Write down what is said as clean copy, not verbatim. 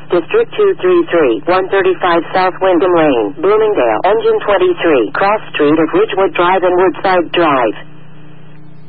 District 233, 135 South Wyndham Lane, Bloomingdale, Engine 23, Cross Street of Ridgewood Drive and Woodside Drive.